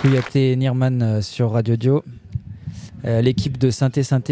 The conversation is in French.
Kouyaté Nirman sur Radio Dio. L'équipe de Synthé